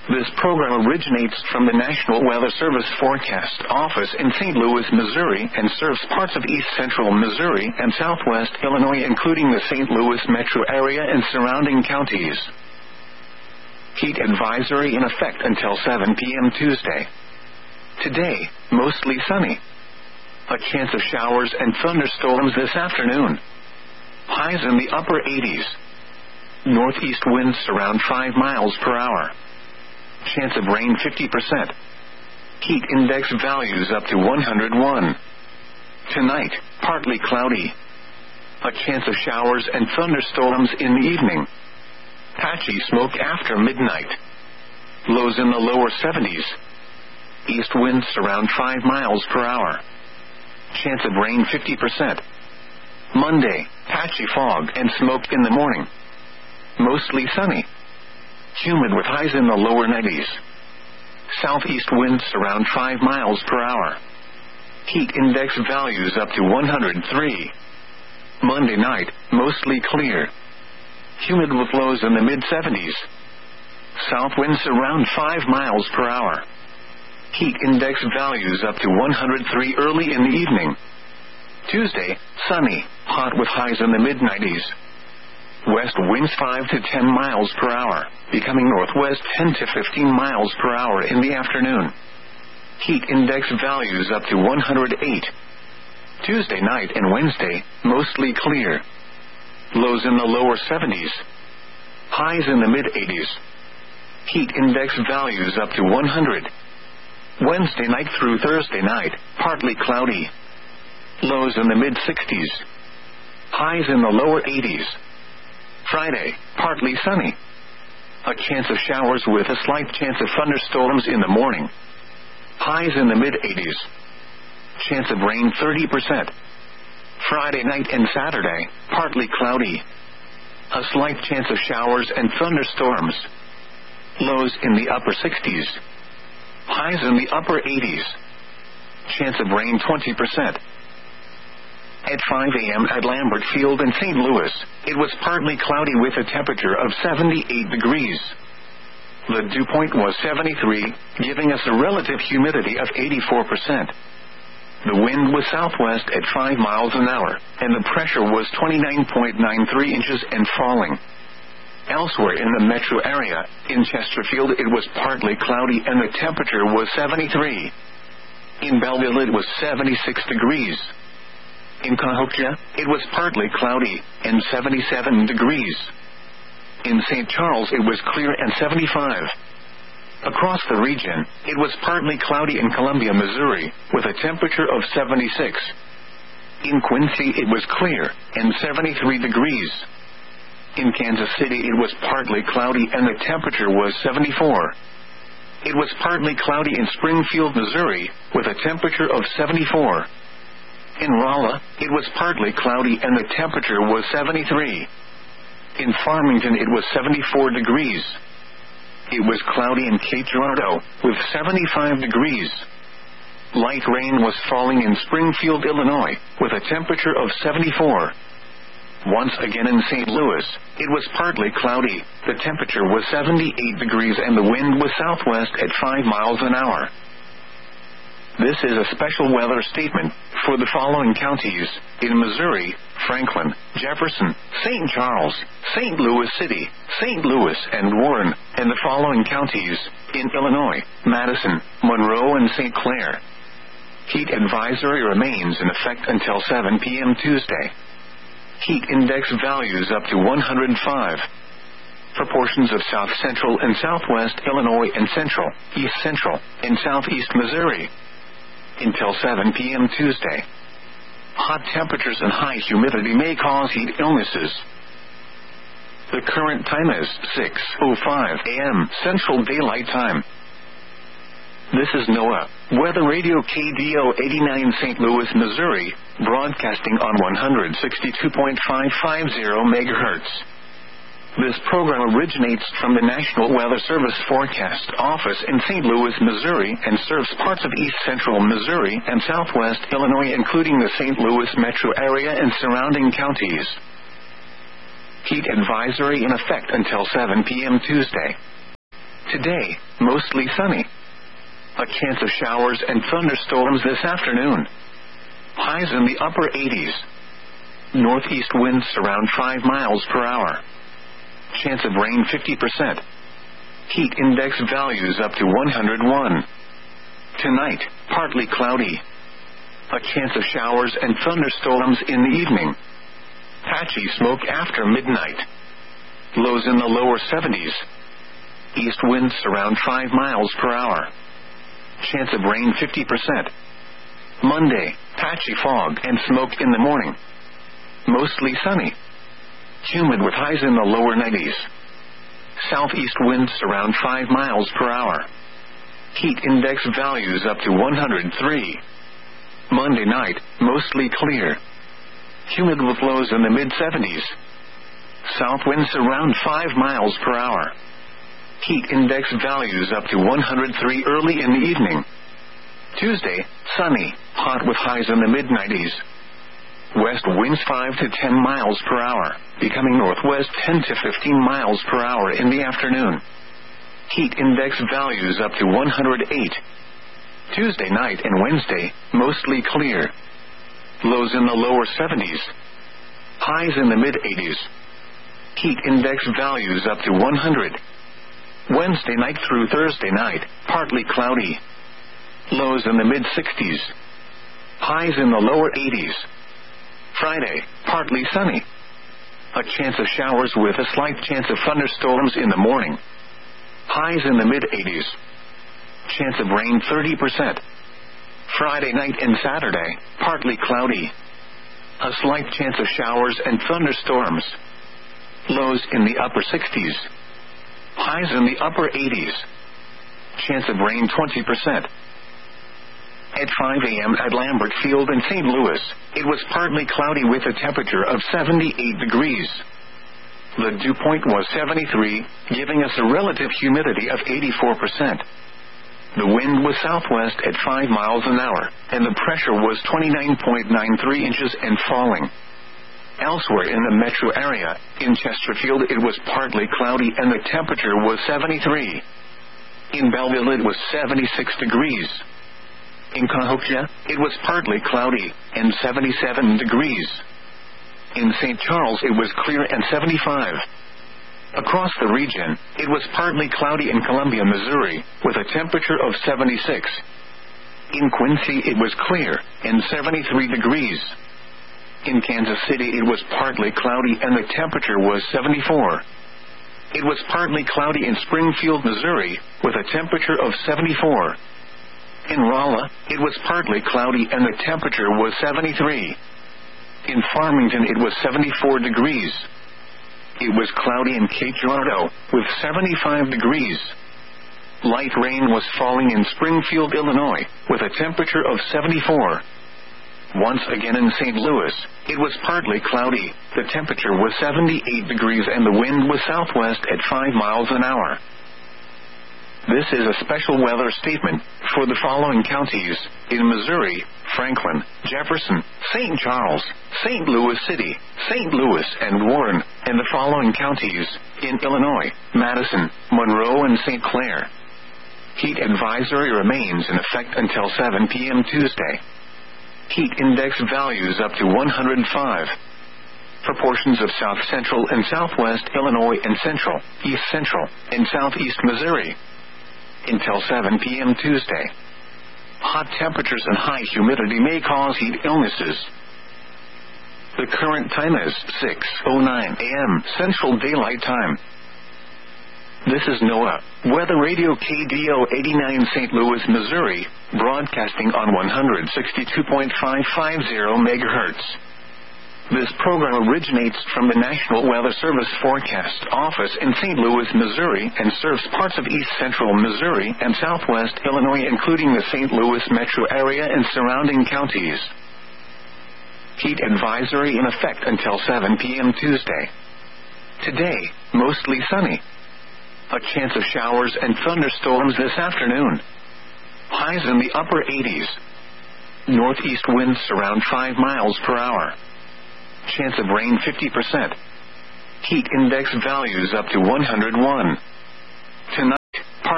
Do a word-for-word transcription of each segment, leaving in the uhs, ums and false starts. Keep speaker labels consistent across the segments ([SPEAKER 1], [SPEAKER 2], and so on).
[SPEAKER 1] This program originates from the National Weather Service Forecast Office in Saint Louis, Missouri, and serves parts of east central Missouri and southwest Illinois, including the Saint Louis metro area and surrounding counties. Heat advisory in effect until seven p.m. Tuesday. Today, mostly sunny. A chance of showers and thunderstorms this afternoon. Highs in the upper eighties. Northeast winds around five miles per hour. Chance of rain fifty percent. Heat index values up to one hundred one. Tonight, partly cloudy. A chance of showers and thunderstorms in the evening. Patchy smoke after midnight. Lows in the lower seventies. East winds around five miles per hour. Chance of rain fifty percent. Monday, patchy fog and smoke in the morning. Mostly sunny. Humid with highs in the lower nineties. Southeast winds around five miles per hour. Heat index values up to one hundred three. Monday night, mostly clear. Humid with lows in the mid seventies. South winds around five miles per hour. Heat index values up to one hundred three early in the evening. Tuesday, sunny, hot with highs in the mid nineties. West winds five to ten miles per hour, becoming northwest ten to fifteen miles per hour in the afternoon. Heat index values up to one hundred eight. Tuesday night and Wednesday, mostly clear. Lows in the lower seventies. Highs in the mid eighties. Heat index values up to one hundred. Wednesday night through Thursday night, partly cloudy. Lows in the mid sixties. Highs in the lower eighties. Friday, partly sunny. A chance of showers with a slight chance of thunderstorms in the morning. Highs in the mid eighties. Chance of rain thirty percent. Friday night and Saturday, partly cloudy. A slight chance of showers and thunderstorms. Lows in the upper sixties. Highs in the upper eighties. Chance of rain twenty percent. At five a.m. at Lambert Field in Saint Louis, it was partly cloudy with a temperature of seventy-eight degrees. The dew point was seventy-three, giving us a relative humidity of eighty-four percent. The wind was southwest at five miles an hour, and the pressure was twenty-nine point nine three inches and falling. Elsewhere in the metro area, in Chesterfield it was partly cloudy and the temperature was seventy-three. In Belleville it was seventy-six degrees. In Cahokia, it was partly cloudy and seventy-seven degrees. In Saint Charles it was clear and seventy-five. Across the region, it was partly cloudy in Columbia, Missouri, with a temperature of seventy-six. In Quincy it was clear and seventy-three degrees. In Kansas City it was partly cloudy and the temperature was seventy-four. It was partly cloudy in Springfield, Missouri, with a temperature of seventy-four. In Rolla, it was partly cloudy and the temperature was seventy-three. In Farmington it was seventy-four degrees. It was cloudy in Cape Girardeau, with seventy-five degrees. Light rain was falling in Springfield, Illinois, with a temperature of seventy-four. Once again in Saint Louis, it was partly cloudy, the temperature was seventy-eight degrees and the wind was southwest at five miles an hour. This is a special weather statement for the following counties in Missouri: Franklin, Jefferson, Saint Charles, Saint Louis City, Saint Louis, and Warren, and the following counties in Illinois: Madison, Monroe, and Saint Clair. Heat advisory remains in effect until seven p.m. Tuesday. Heat index values up to one hundred five. For portions of south central and southwest Illinois and central, east central, and southeast Missouri. Until seven p.m. Tuesday. Hot temperatures and high humidity may cause heat illnesses. The current time is six oh five a.m. Central Daylight Time. This is NOAA Weather Radio K D O eighty-nine Saint Louis, Missouri, broadcasting on one sixty-two point five five zero megahertz. This program originates from the National Weather Service Forecast Office in Saint Louis, Missouri, and serves parts of east central Missouri and southwest Illinois, including the Saint Louis metro area and surrounding counties. Heat advisory in effect until seven p.m. Tuesday. Today, mostly sunny. A chance of showers and thunderstorms this afternoon. Highs in the upper eighties. Northeast winds around five miles per hour. Chance of rain fifty percent. Heat index values up to one hundred one. Tonight, partly cloudy. A chance of showers and thunderstorms in the evening. Patchy smoke after midnight. Lows in the lower seventies. East winds around five miles per hour. Chance of rain fifty percent. Monday, patchy fog and smoke in the morning. Mostly sunny. Humid with highs in the lower nineties. Southeast winds around five miles per hour. Heat index values up to one hundred three. Monday night, mostly clear. Humid with lows in the mid seventies. South winds around five miles per hour. Heat index values up to one hundred three early in the evening. Tuesday, sunny, hot with highs in the mid nineties. West winds five to ten miles per hour, becoming northwest ten to fifteen miles per hour in the afternoon. Heat index values up to one hundred eight. Tuesday night and Wednesday, mostly clear. Lows in the lower seventies. Highs in the mid eighties. Heat index values up to one hundred. Wednesday night through Thursday night, partly cloudy. Lows in the mid sixties. Highs in the lower eighties. Friday, partly sunny. A chance of showers with a slight chance of thunderstorms in the morning. Highs in the mid eighties. Chance of rain thirty percent. Friday night and Saturday, partly cloudy. A slight chance of showers and thunderstorms. Lows in the upper sixties. Highs in the upper eighties. Chance of rain twenty percent. At five a.m. at Lambert Field in Saint Louis, it was partly cloudy with a temperature of seventy-eight degrees. The dew point was seventy-three, giving us a relative humidity of eighty-four percent. The wind was southwest at five miles an hour, and the pressure was twenty-nine point nine three inches and falling. Elsewhere in the metro area, in Chesterfield it was partly cloudy and the temperature was seventy-three. In Belleville it was seventy-six degrees. In Cahokia, it was partly cloudy and seventy-seven degrees. In Saint Charles it was clear and seventy-five. Across the region, it was partly cloudy in Columbia, Missouri, with a temperature of seventy-six. In Quincy it was clear and seventy-three degrees. In Kansas City it was partly cloudy and the temperature was seventy-four. It was partly cloudy in Springfield, Missouri, with a temperature of seventy-four. In Rolla, it was partly cloudy and the temperature was seventy-three. In Farmington it was seventy-four degrees. It was cloudy in Cape Girardeau, with seventy-five degrees. Light rain was falling in Springfield, Illinois, with a temperature of seventy-four. Once again in Saint Louis, it was partly cloudy, the temperature was seventy-eight degrees and the wind was southwest at five miles an hour. This is a special weather statement for the following counties in Missouri: Franklin, Jefferson, Saint Charles, Saint Louis City, Saint Louis and Warren, and the following counties in Illinois: Madison, Monroe and Saint Clair. Heat advisory remains in effect until seven p.m. Tuesday. Heat index values up to one hundred five. For portions of south central and southwest Illinois and central, east central, and southeast Missouri. Until seven p.m. Tuesday. Hot temperatures and high humidity may cause heat illnesses. The current time is six oh nine a.m. Central Daylight Time. This is NOAA, Weather Radio K D O eighty-nine Saint Louis, Missouri, broadcasting on one sixty-two point five five zero megahertz. This program originates from the National Weather Service Forecast Office in Saint Louis, Missouri, and serves parts of east central Missouri and southwest Illinois, including the Saint Louis metro area and surrounding counties. Heat advisory in effect until seven p.m. Tuesday. Today, mostly sunny. A chance of showers and thunderstorms this afternoon. Highs in the upper eighties. Northeast winds around five miles per hour. Chance of rain fifty percent. Heat index values up to one hundred one. Tonight,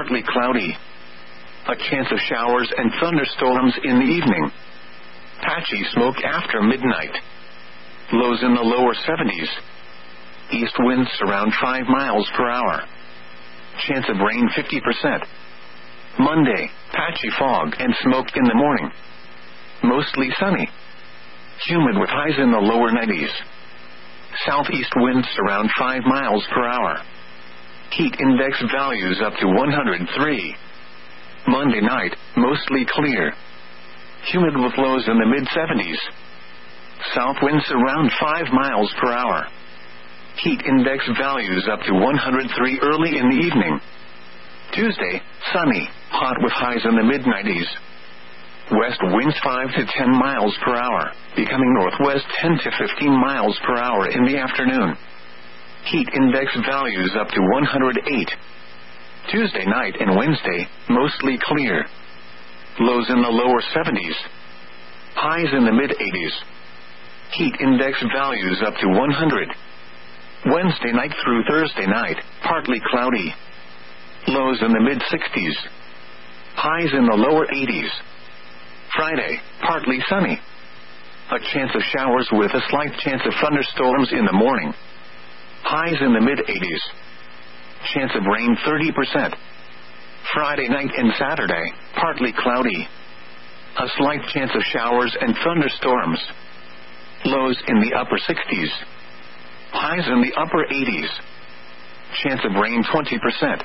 [SPEAKER 1] partly cloudy. A chance of showers and thunderstorms in the evening. Patchy smoke after midnight. Lows in the lower seventies. East winds around five miles per hour. Chance of rain fifty percent. Monday, patchy fog and smoke in the morning. Mostly sunny. Humid with highs in the lower nineties. Southeast winds around five miles per hour. Heat index values up to one hundred three. Monday night, mostly clear. Humid with lows in the mid seventies. South winds around five miles per hour. Heat index values up to one hundred three early in the evening. Tuesday, sunny, hot with highs in the mid nineties. West winds five to ten miles per hour, becoming northwest ten to fifteen miles per hour in the afternoon. Heat index values up to one hundred eight. Tuesday night and Wednesday, mostly clear. Lows in the lower seventies. Highs in the mid eighties. Heat index values up to one hundred. Wednesday night through Thursday night, partly cloudy. Lows in the mid sixties. Highs in the lower eighties. Friday, partly sunny. A chance of showers with a slight chance of thunderstorms in the morning. Highs in the mid eighties. Chance of rain thirty percent. Friday night and Saturday, partly cloudy. A slight chance of showers and thunderstorms. Lows in the upper sixties. Highs in the upper eighties. Chance of rain twenty percent.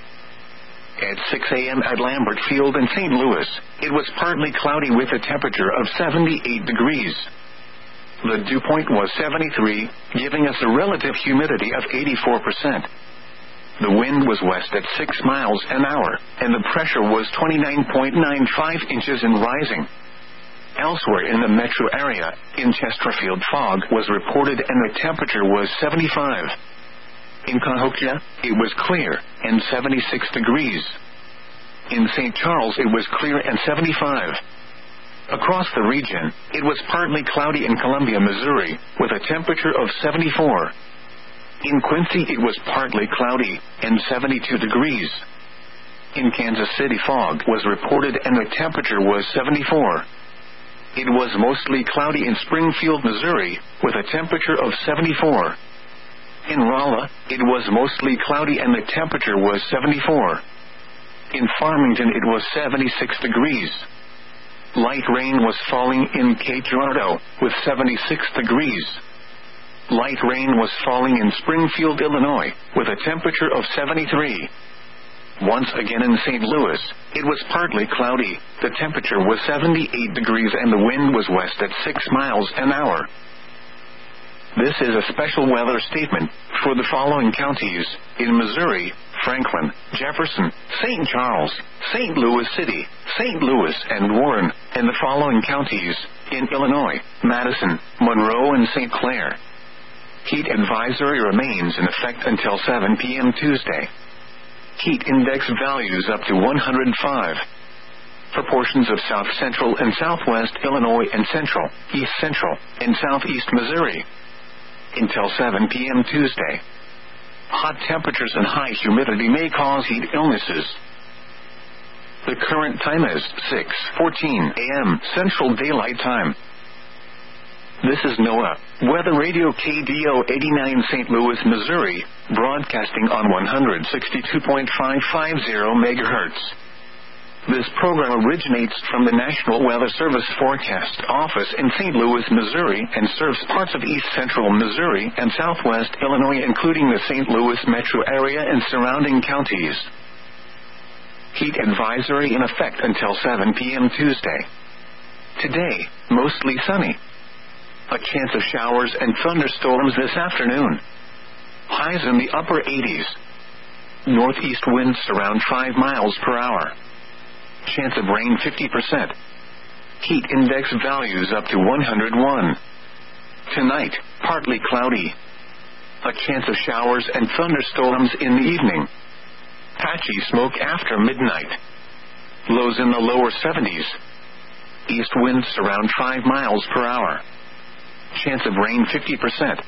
[SPEAKER 1] At six a.m. at Lambert Field in Saint Louis, it was partly cloudy with a temperature of seventy-eight degrees. The dew point was seventy-three, giving us a relative humidity of eighty-four percent. The wind was west at six miles an hour, and the pressure was twenty-nine point nine five inches and rising. Elsewhere in the metro area, in Chesterfield, fog was reported and the temperature was seventy-five. In Cahokia, it was clear, and seventy-six degrees. In Saint Charles it was clear and seventy-five. Across the region, it was partly cloudy in Columbia, Missouri, with a temperature of seventy-four. In Quincy it was partly cloudy, and seventy-two degrees. In Kansas City fog was reported and the temperature was seventy-four. It was mostly cloudy in Springfield, Missouri, with a temperature of seventy-four. In Rolla, it was mostly cloudy and the temperature was seventy-four. In Farmington it was seventy-six degrees. Light rain was falling in Cape Girardeau, with seventy-six degrees. Light rain was falling in Springfield, Illinois, with a temperature of seventy-three. Once again in Saint Louis, it was partly cloudy, the temperature was seventy-eight degrees and the wind was west at six miles an hour. This is a special weather statement for the following counties: in Missouri, Franklin, Jefferson, Saint Charles, Saint Louis City, Saint Louis and Warren, and the following counties: in Illinois, Madison, Monroe and Saint Clair. Heat advisory remains in effect until seven p.m. Tuesday. Heat index values up to one hundred five. For portions of south central and southwest Illinois and central, east central, and southeast Missouri. Until seven p.m. Tuesday. Hot temperatures and high humidity may cause heat illnesses. The current time is six fourteen a.m. Central Daylight Time. This is NOAA Weather Radio K D O eighty-nine Saint Louis, Missouri, broadcasting on one hundred sixty-two point five five zero megahertz. This program originates from the National Weather Service Forecast Office in Saint Louis, Missouri, and serves parts of east central Missouri and southwest Illinois, including the Saint Louis metro area and surrounding counties. Heat advisory in effect until seven p.m. Tuesday. Today, mostly sunny. A chance of showers and thunderstorms this afternoon. Highs in the upper eighties. Northeast winds around five miles per hour. Chance of rain fifty percent. Heat index values up to one hundred one. Tonight, partly cloudy. A chance of showers and thunderstorms in the evening. Patchy smoke after midnight. Lows in the lower seventies. East winds around five miles per hour. Chance of rain fifty percent.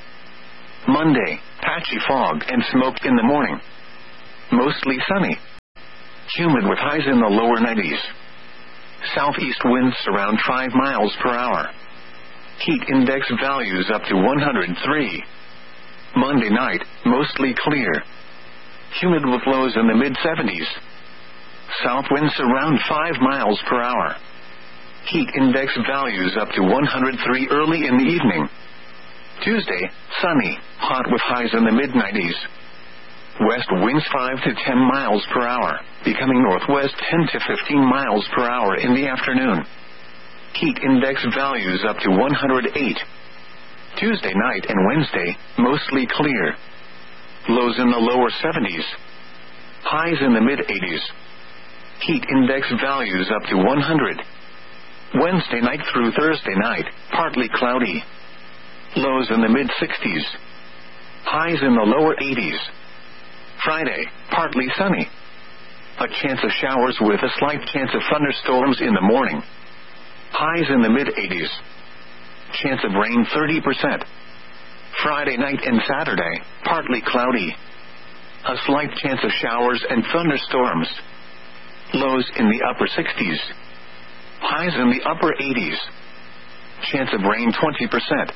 [SPEAKER 1] Monday, patchy fog and smoke in the morning. Mostly sunny. Humid with highs in the lower nineties. Southeast winds around five miles per hour. Heat index values up to one hundred three. Monday night, mostly clear. Humid with lows in the mid-seventies. South winds around five miles per hour. Heat index values up to one hundred three early in the evening. Tuesday, sunny, hot with highs in the mid-nineties. West winds five to ten miles per hour, becoming northwest ten to fifteen miles per hour in the afternoon. Heat index values up to one hundred eight. Tuesday night and Wednesday, mostly clear. Lows in the lower seventies. Highs in the mid-eighties. Heat index values up to one hundred. Wednesday night through Thursday night, partly cloudy. Lows in the mid-sixties. Highs in the lower eighties. Friday, partly sunny. A chance of showers with a slight chance of thunderstorms in the morning. Highs in the mid-eighties. Chance of rain thirty percent. Friday night and Saturday, partly cloudy. A slight chance of showers and thunderstorms. Lows in the upper sixties. Highs in the upper eighties. Chance of rain twenty percent.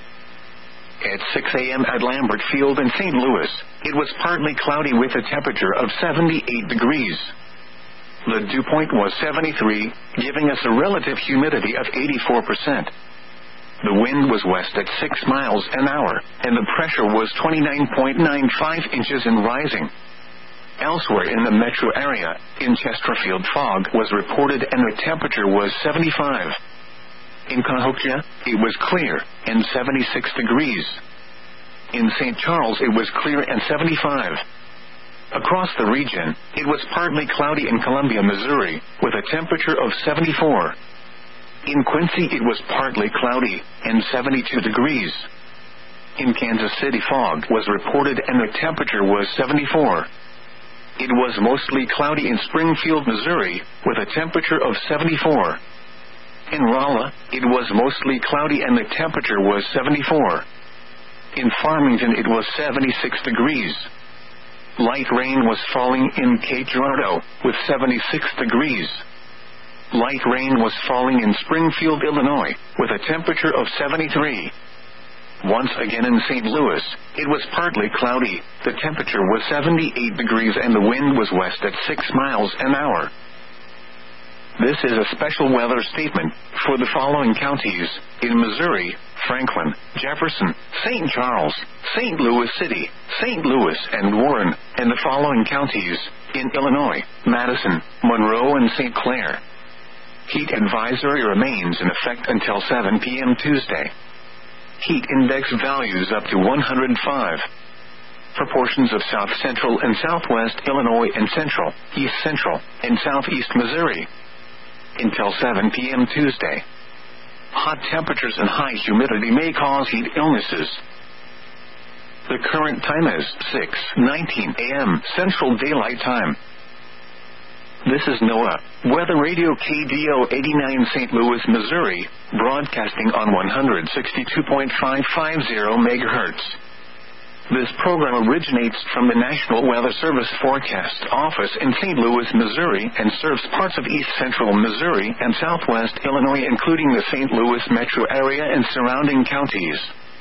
[SPEAKER 1] At six a.m. at Lambert Field in Saint Louis, it was partly cloudy with a temperature of seventy-eight degrees. The dew point was seventy-three, giving us a relative humidity of eighty-four percent. The wind was west at six miles an hour, and the pressure was twenty-nine point nine five inches and rising. Elsewhere in the metro area, in Chesterfield, fog was reported and the temperature was seventy-five. In Cahokia, it was clear, and seventy-six degrees. In Saint Charles, it was clear and seventy-five. Across the region, it was partly cloudy in Columbia, Missouri, with a temperature of seventy-four. In Quincy, it was partly cloudy, and seventy-two degrees. In Kansas City, fog was reported and the temperature was seventy-four. It was mostly cloudy in Springfield, Missouri, with a temperature of seventy-four. In Rolla, it was mostly cloudy and the temperature was seventy-four. In Farmington, it was seventy-six degrees. Light rain was falling in Cape Girardeau, with seventy-six degrees. Light rain was falling in Springfield, Illinois, with a temperature of seventy-three. Once again in Saint Louis, it was partly cloudy, the temperature was seventy-eight degrees and the wind was west at six miles an hour. This is a special weather statement for the following counties: in Missouri, Franklin, Jefferson, Saint Charles, Saint Louis City, Saint Louis and Warren, and the following counties: in Illinois, Madison, Monroe and Saint Clair. Heat advisory remains in effect until seven p.m. Tuesday. Heat index values up to one hundred five. For portions of south central and southwest Illinois and central, east central, and southeast Missouri. Until seven p.m. Tuesday. Hot temperatures and high humidity may cause heat illnesses. The current time is six nineteen a.m. Central Daylight Time. This is NOAA Weather Radio K D O eighty-nine Saint Louis, Missouri, broadcasting on one sixty-two point five five zero megahertz. This program originates from the National Weather Service Forecast Office in Saint Louis, Missouri, and serves parts of east central Missouri and southwest Illinois, including the Saint Louis metro area and surrounding counties.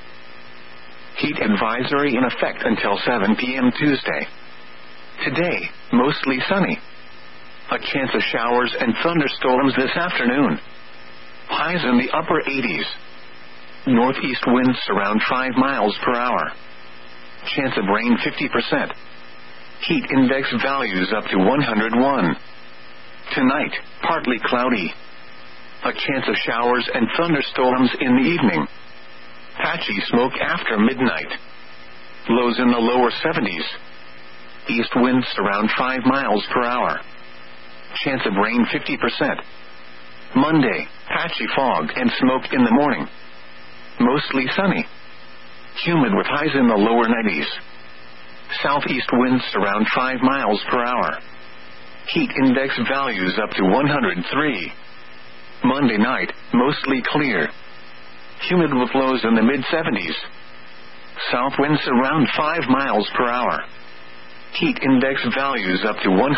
[SPEAKER 1] Heat advisory in effect until seven p.m. Tuesday. Today, mostly sunny. A chance of showers and thunderstorms this afternoon. Highs in the upper eighties. Northeast winds around five miles per hour. Chance of rain fifty percent. Heat index values up to one hundred one. Tonight, partly cloudy. A chance of showers and thunderstorms in the evening. Patchy smoke after midnight. Lows in the lower seventies. East winds around five miles per hour. Chance of rain fifty percent. Monday, patchy fog and smoke in the morning. Mostly sunny. Humid with highs in the lower nineties. Southeast winds around five miles per hour. Heat index values up to one hundred three. Monday night, mostly clear. Humid with lows in the mid-seventies. South winds around five miles per hour. Heat index values up to one hundred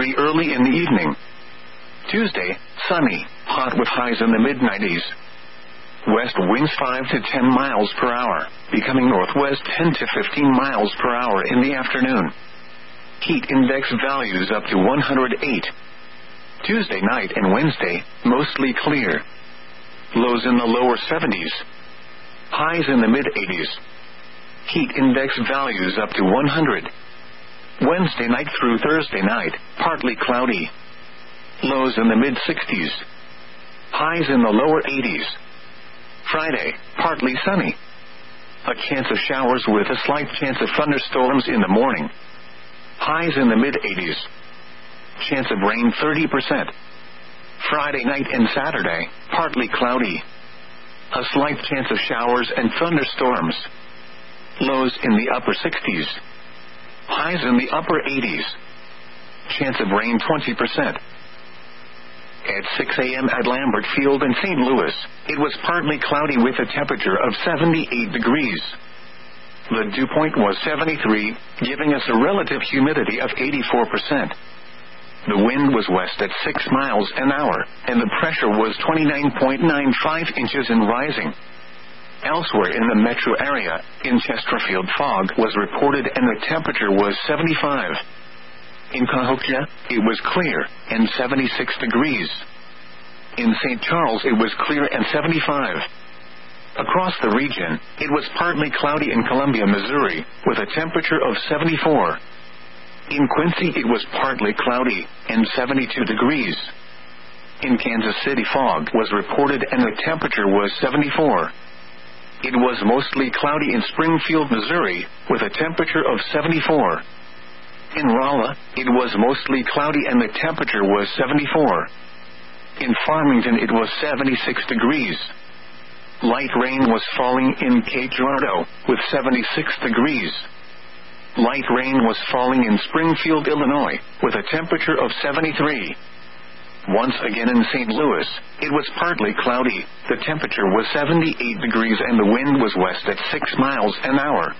[SPEAKER 1] three early in the evening. Tuesday, sunny, hot with highs in the mid nineties. West winds five to ten miles per hour, becoming northwest ten to fifteen miles per hour in the afternoon. Heat index values up to one hundred eight. Tuesday night and Wednesday, mostly clear. Lows in the lower seventies. Highs in the mid eighties. Heat index values up to one hundred. Wednesday night through Thursday night, partly cloudy. Lows in the mid sixties. Highs in the lower eighties. Friday, partly sunny. A chance of showers with a slight chance of thunderstorms in the morning. Highs in the mid eighties. Chance of rain thirty percent. Friday night and Saturday, partly cloudy. A slight chance of showers and thunderstorms. Lows in the upper sixties. Highs in the upper eighties. Chance of rain twenty percent. At six a.m. at Lambert Field in Saint Louis, it was partly cloudy with a temperature of seventy-eight degrees. The dew point was seventy-three, giving us a relative humidity of eighty-four percent. The wind was west at six miles an hour, and the pressure was twenty-nine point nine five inches and rising. Elsewhere in the metro area, in Chesterfield, fog was reported and the temperature was seventy-five. In Cahokia, it was clear, and seventy-six degrees. In Saint Charles, it was clear and seventy-five. Across the region, it was partly cloudy in Columbia, Missouri, with a temperature of seventy-four. In Quincy, it was partly cloudy, and seventy-two degrees. In Kansas City, fog was reported and the temperature was seventy-four. It was mostly cloudy in Springfield, Missouri, with a temperature of seventy-four. In Rolla, it was mostly cloudy and the temperature was seventy-four. In Farmington, it was seventy-six degrees. Light rain was falling in Cape Girardeau, with seventy-six degrees. Light rain was falling in Springfield, Illinois, with a temperature of seventy-three. Once again in Saint Louis, it was partly cloudy, the temperature was seventy-eight degrees and the wind was west at six miles an hour.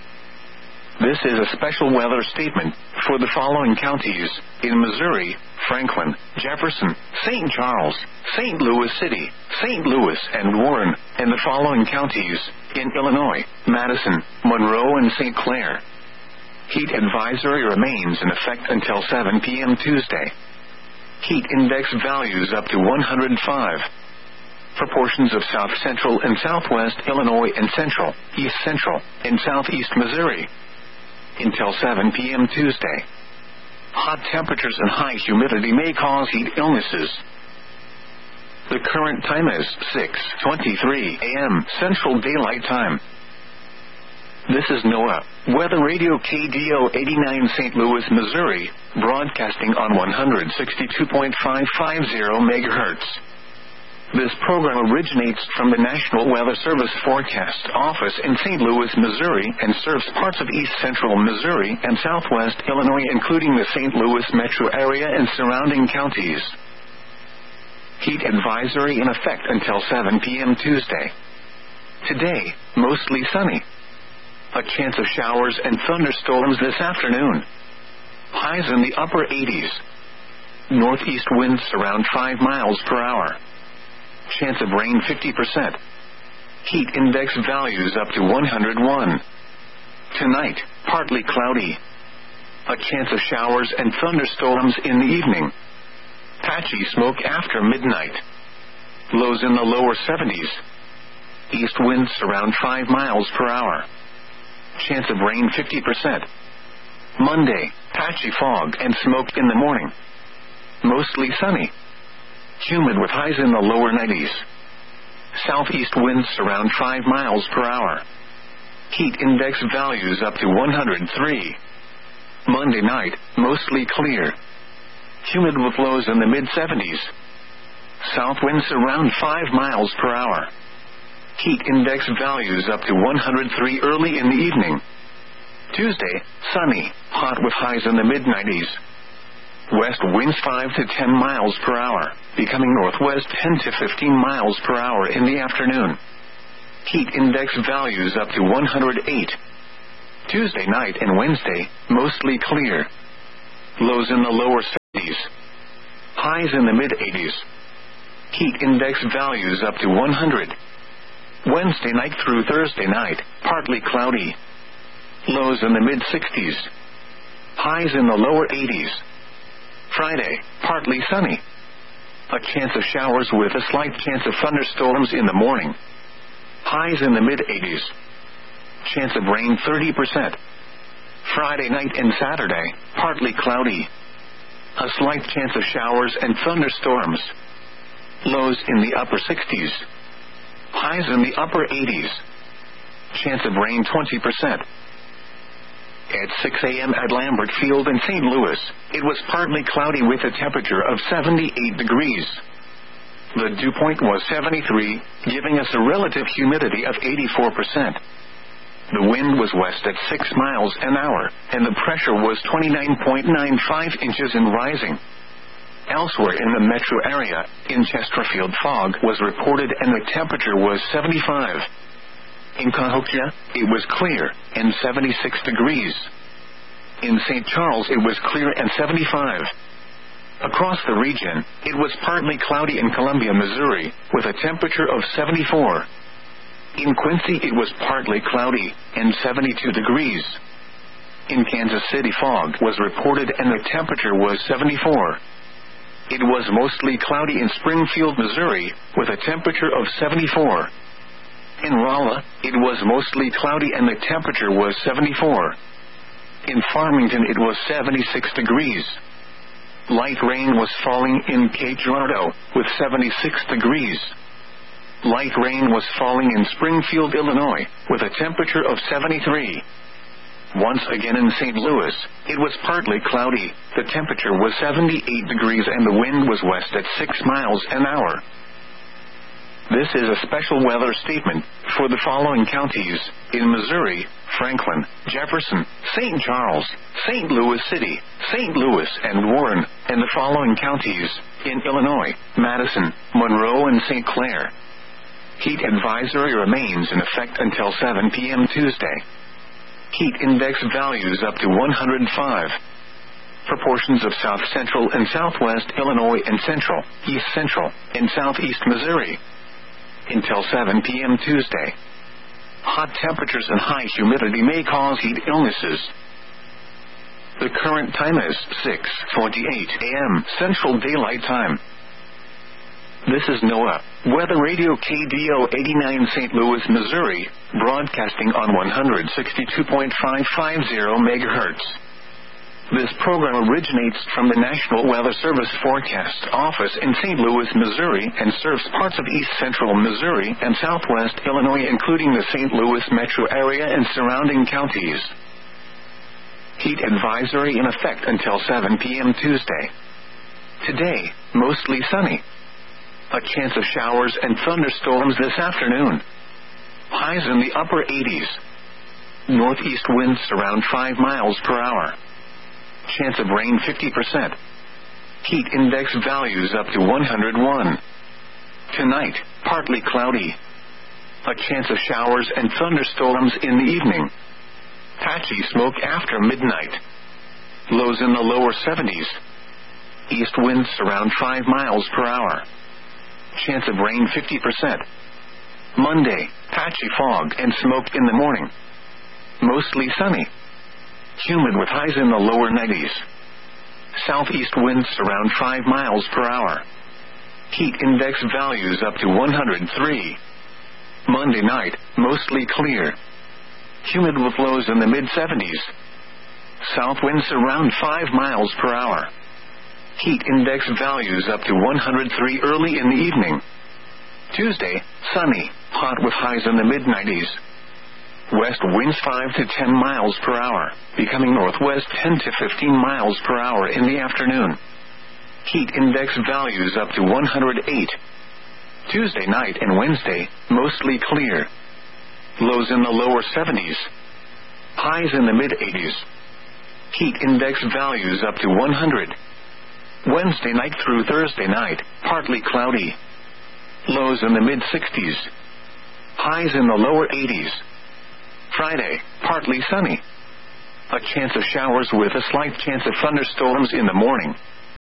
[SPEAKER 1] This is a special weather statement for the following counties in Missouri: Franklin, Jefferson, Saint Charles, Saint Louis City, Saint Louis, and Warren, and the following counties in Illinois: Madison, Monroe, and Saint Clair. Heat advisory remains in effect until seven p.m. Tuesday. Heat index values up to one hundred five. For portions of south central and southwest Illinois and central, east central, and southeast Missouri. Until seven p.m. Tuesday. Hot temperatures and high humidity may cause heat illnesses. The current time is six twenty-three a.m. Central Daylight Time. This is NOAA Weather Radio K D O eighty-nine Saint Louis, Missouri, broadcasting on one sixty-two point five five zero megahertz. This program originates from the National Weather Service Forecast Office in Saint Louis, Missouri, and serves parts of east central Missouri and southwest Illinois, including the Saint Louis metro area and surrounding counties. Heat advisory in effect until seven p.m. Tuesday. Today, mostly sunny. A chance of showers and thunderstorms this afternoon. Highs in the upper eighties. Northeast winds around five miles per hour. Chance of rain fifty percent. Heat index values up to one hundred one. Tonight, partly cloudy. A chance of showers and thunderstorms in the evening. Patchy smoke after midnight. Lows in the lower seventies. East winds around five miles per hour. Chance of rain fifty percent. Monday, patchy fog and smoke in the morning. Mostly sunny. Humid with highs in the lower nineties. Southeast winds around five miles per hour. Heat index values up to one hundred three. Monday night, mostly clear. Humid with lows in the mid seventies. South winds around five miles per hour. Heat index values up to one hundred three early in the evening. Tuesday, sunny, hot with highs in the mid nineties. West winds five to ten miles per hour, becoming northwest ten to fifteen miles per hour in the afternoon. Heat index values up to one hundred eight. Tuesday night and Wednesday, mostly clear. Lows in the lower highs in the mid-eighties. Heat index values up to one hundred. Wednesday night through Thursday night, partly cloudy. Lows in the mid-sixties. Highs in the lower eighties. Friday, partly sunny. A chance of showers with a slight chance of thunderstorms in the morning. Highs in the mid-eighties. Chance of rain thirty percent. Friday night and Saturday, partly cloudy. A slight chance of showers and thunderstorms. Lows in the upper sixties. Highs in the upper eighties. Chance of rain twenty percent. At six a.m. at Lambert Field in Saint Louis, it was partly cloudy with a temperature of seventy-eight degrees. The dew point was seventy-three, giving us a relative humidity of eighty-four percent. The wind was west at six miles an hour, and the pressure was twenty-nine point nine five inches and rising. Elsewhere in the metro area, in Chesterfield, fog was reported and the temperature was seventy-five. In Cahokia, it was clear, and seventy-six degrees. In Saint Charles, it was clear and seventy-five. Across the region, it was partly cloudy in Columbia, Missouri, with a temperature of seventy-four. In Quincy, it was partly cloudy, and seventy-two degrees. In Kansas City, fog was reported and the temperature was seventy-four. It was mostly cloudy in Springfield, Missouri, with a temperature of seventy-four. In Rolla, it was mostly cloudy and the temperature was seventy-four. In Farmington, it was seventy-six degrees. Light rain was falling in Cape Girardeau, with seventy-six degrees. Light rain was falling in Springfield, Illinois, with a temperature of seventy-three. Once again in Saint Louis, it was partly cloudy, the temperature was seventy-eight degrees and the wind was west at six miles an hour. This is a special weather statement for the following counties in Missouri: Franklin, Jefferson, Saint Charles, Saint Louis City, Saint Louis, and Warren, and the following counties in Illinois: Madison, Monroe, and Saint Clair. Heat advisory remains in effect until seven p.m. Tuesday. Heat index values up to one hundred five. Proportions of south central and southwest Illinois and central, east central, and southeast Missouri. Until seven p.m. Tuesday. Hot temperatures and high humidity may cause heat illnesses. The current time is six twenty-eight a.m. Central Daylight Time. This is NOAA Weather Radio K D O eighty-nine Saint Louis, Missouri, broadcasting on one sixty-two point five five zero megahertz. This program originates from the National Weather Service Forecast Office in Saint Louis, Missouri, and serves parts of east central Missouri and southwest Illinois, including the Saint Louis metro area and surrounding counties. Heat advisory in effect until seven p.m. Tuesday. Today, mostly sunny. A chance of showers and thunderstorms this afternoon. Highs in the upper eighties. Northeast winds around five miles per hour. Chance of rain fifty percent. Heat index values up to one hundred one. Tonight, partly cloudy. A chance of showers and thunderstorms in the evening. Patchy smoke after midnight. Lows in the lower seventies. East winds around five miles per hour. Chance of rain fifty percent. Monday, patchy fog and smoke in the morning. Mostly sunny. Humid with highs in the lower nineties. Southeast winds around five miles per hour. Heat index values up to one hundred three. Monday night, mostly clear. Humid with lows in the mid-seventies. South winds around five miles per hour. Heat index values up to one hundred three early in the evening. Tuesday, sunny, hot with highs in the mid-nineties. West winds five to ten miles per hour, becoming northwest ten to fifteen miles per hour in the afternoon. Heat index values up to one hundred eight. Tuesday night and Wednesday, mostly clear. Lows in the lower seventies. Highs in the mid-eighties. Heat index values up to one hundred. Wednesday night through Thursday night, partly cloudy. Lows in the mid-sixties. Highs in the lower eighties. Friday, partly sunny. A chance of showers with a slight chance of thunderstorms in the morning.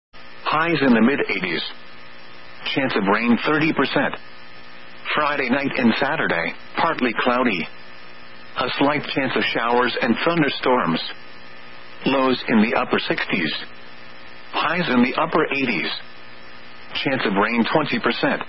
[SPEAKER 1] Highs in the mid-eighties. Chance of rain thirty percent. Friday night and Saturday, partly cloudy. A slight chance of showers and thunderstorms. Lows in the upper sixties. Highs in the upper eighties. Chance of rain twenty percent.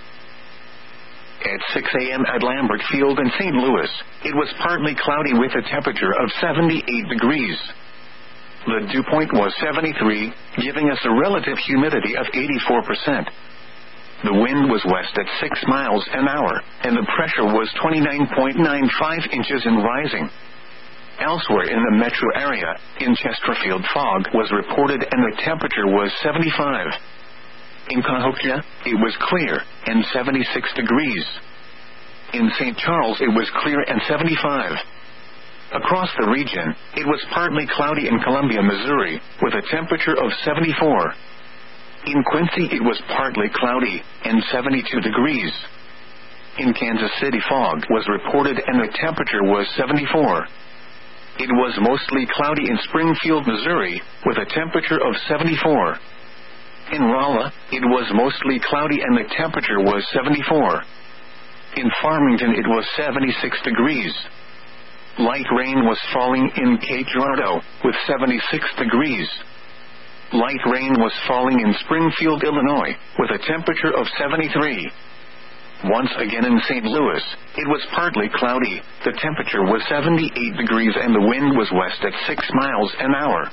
[SPEAKER 1] At six a.m. at Lambert Field in Saint Louis, it was partly cloudy with a temperature of seventy-eight degrees. The dew point was seventy-three, giving us a relative humidity of eighty-four percent. The wind was west at six miles an hour, and the pressure was twenty-nine point nine five inches and rising. Elsewhere in the metro area, in Chesterfield, fog was reported and the temperature was seventy-five. In Cahokia, it was clear, and seventy-six degrees. In Saint Charles it was clear and seventy-five. Across the region, it was partly cloudy in Columbia, Missouri, with a temperature of seventy-four. In Quincy it was partly cloudy, and seventy-two degrees. In Kansas City fog was reported and the temperature was seventy-four. It was mostly cloudy in Springfield, Missouri, with a temperature of seventy-four. In Rolla, it was mostly cloudy and the temperature was seventy-four. In Farmington it was seventy-six degrees. Light rain was falling in Cape Girardeau, with seventy-six degrees. Light rain was falling in Springfield, Illinois, with a temperature of seventy-three. Once again in Saint Louis, it was partly cloudy, the temperature was seventy-eight degrees and the wind was west at six miles an hour.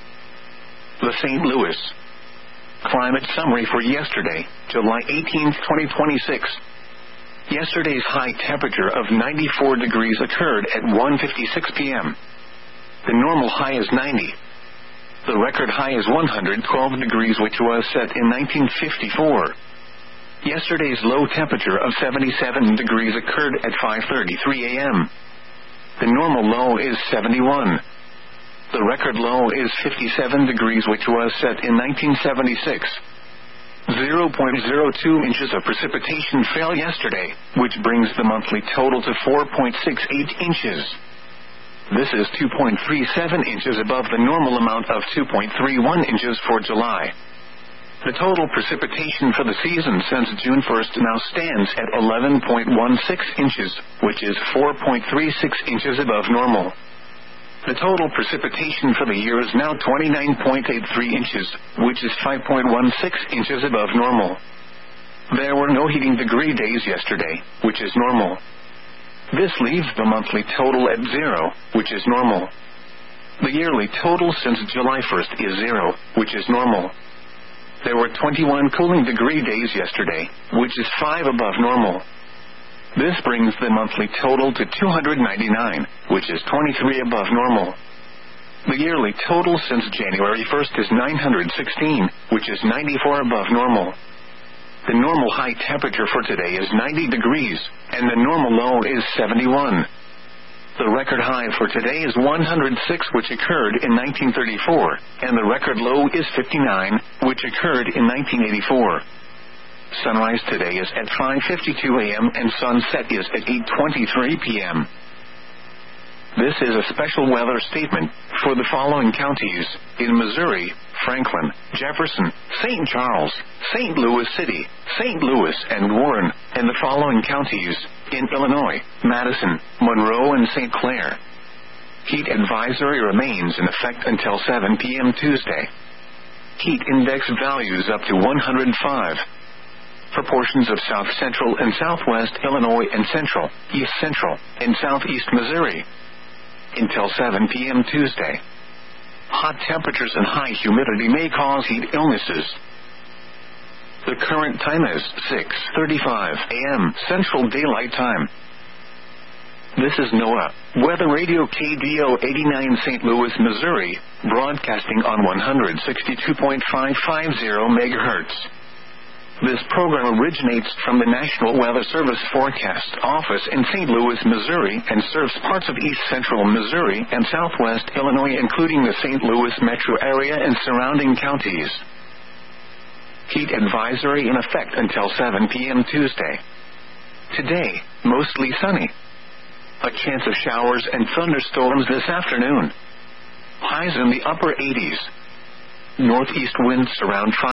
[SPEAKER 1] The Saint Louis Climate Summary for yesterday, July eighteenth, twenty twenty-six. Yesterday's high temperature of ninety-four degrees occurred at one fifty-six p.m. The normal high is ninety. The record high is one hundred twelve degrees, which was set in nineteen fifty-four. Yesterday's low temperature of seventy-seven degrees occurred at five thirty-three a.m. The normal low is seventy-one. The record low is fifty-seven degrees, which was set in nineteen seventy-six. zero point zero two inches of precipitation fell yesterday, which brings the monthly total to four point six eight inches. This is two point three seven inches above the normal amount of two point three one inches for July. The total precipitation for the season since June first now stands at eleven point one six inches, which is four point three six inches above normal. The total precipitation for the year is now twenty-nine point eight three inches, which is five point one six inches above normal. There were no heating degree days yesterday, which is normal. This leaves the monthly total at zero, which is normal. The yearly total since July first is zero, which is normal. There were twenty-one cooling degree days yesterday, which is five above normal. This brings the monthly total to two hundred ninety-nine, which is twenty-three above normal. The yearly total since January first is nine hundred sixteen, which is ninety-four above normal. The normal high temperature for today is ninety degrees, and the normal low is seventy-one. The record high for today is one hundred six, which occurred in nineteen thirty-four, and the record low is fifty-nine, which occurred in nineteen eighty-four. Sunrise today is at five fifty-two a.m. and sunset is at eight twenty-three p.m. This is a special weather statement for the following counties: in Missouri, Franklin, Jefferson, Saint Charles, Saint Louis City, Saint Louis and Warren, and the following counties: in Illinois, Madison, Monroe and Saint Clair. Heat advisory remains in effect until seven p.m. Tuesday. Heat index values up to one hundred five. For portions of south central and southwest Illinois and central, east central, and southeast Missouri. Until seven p.m. Tuesday. Hot temperatures and high humidity may cause heat illnesses. The current time is six thirty-five a.m. Central Daylight Time. This is NOAA Weather Radio K D O eighty-nine Saint Louis, Missouri, broadcasting on one sixty-two point five five zero megahertz. This program originates from the National Weather Service Forecast Office in Saint Louis, Missouri, and serves parts of east central Missouri and southwest Illinois, including the Saint Louis metro area and surrounding counties. Heat advisory in effect until seven p.m. Tuesday. Today, mostly sunny. A chance of showers and thunderstorms this afternoon. Highs in the upper eighties. Northeast winds around five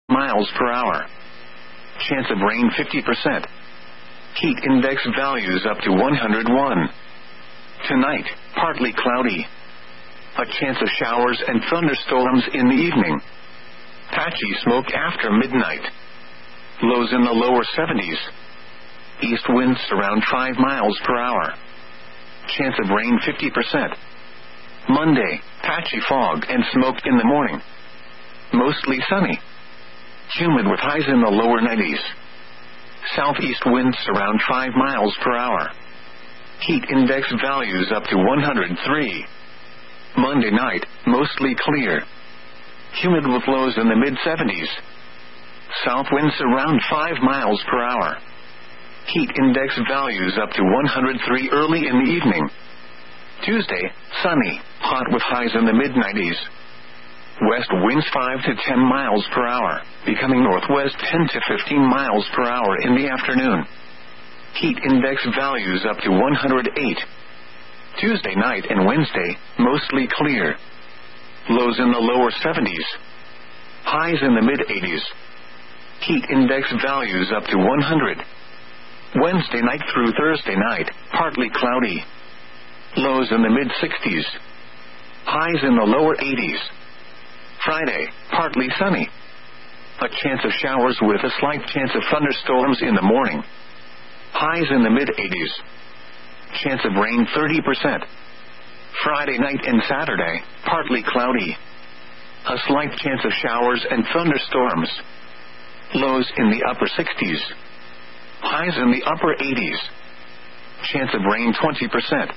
[SPEAKER 1] miles per hour. Chance of rain fifty percent. Heat index values up to one hundred one. Tonight, partly cloudy. A chance of showers and thunderstorms in the evening. Patchy smoke after midnight. Lows in the lower seventies. East winds around five miles per hour. Chance of rain fifty percent. Monday, patchy fog and smoke in the morning. Mostly sunny. Humid with highs in the lower nineties. Southeast winds around five miles per hour. Heat index values up to one hundred three. Monday night, mostly clear. Humid with lows in the mid-seventies. South winds around five miles per hour. Heat index values up to one hundred three early in the evening. Tuesday, sunny, hot with highs in the mid-nineties. West winds five to ten miles per hour, becoming northwest ten to fifteen miles per hour in the afternoon. Heat index values up to one hundred eight. Tuesday night and Wednesday, mostly clear. Lows in the lower seventies. Highs in the mid-eighties. Heat index values up to one hundred. Wednesday night through Thursday night, partly cloudy. Lows in the mid-sixties. Highs in the lower eighties. Friday, partly sunny. A chance of showers with a slight chance of thunderstorms in the morning. Highs in the mid-eighties. Chance of rain thirty percent. Friday night and Saturday, partly cloudy. A slight chance of showers and thunderstorms. Lows in the upper sixties. Highs in the upper eighties. Chance of rain twenty percent.